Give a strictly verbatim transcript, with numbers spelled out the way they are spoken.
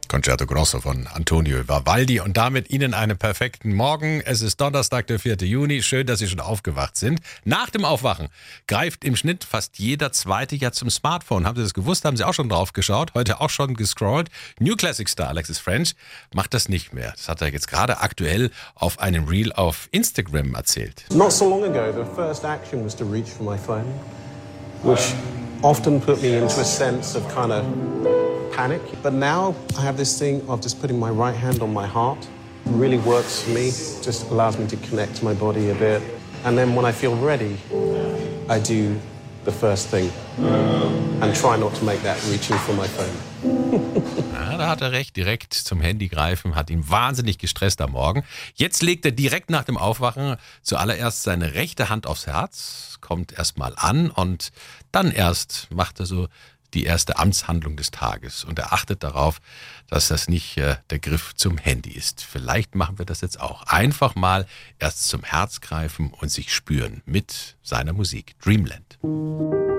Concerto Grosso von Antonio Vivaldi und damit Ihnen einen perfekten Morgen. Es ist Donnerstag, der vierte Juni. Schön, dass Sie schon aufgewacht sind. Nach dem Aufwachen greift im Schnitt fast jeder Zweite ja zum Smartphone. Haben Sie das gewusst? Haben Sie auch schon drauf geschaut? Heute auch schon gescrollt? New Classic Star Alexis French macht das nicht mehr. Das hat er jetzt gerade aktuell auf einem Reel auf Instagram erzählt. Not so long ago, the first action was to reach for my phone, which often put me into a sense of kind of panic. But now I have this thing of just putting my right hand on my heart. It really works for me, just allows me to connect to my body a bit. And then when I feel ready, I do the first thing and try not to make that reaching for my phone. Ja, da hat er recht, direkt zum Handy greifen, hat ihn wahnsinnig gestresst am Morgen. Jetzt legt er direkt nach dem Aufwachen zuallererst seine rechte Hand aufs Herz, kommt erstmal an und dann erst macht er so die erste Amtshandlung des Tages. Und er achtet darauf, dass das nicht äh, der Griff zum Handy ist. Vielleicht machen wir das jetzt auch. Einfach mal erst zum Herz greifen und sich spüren mit seiner Musik. Dreamland.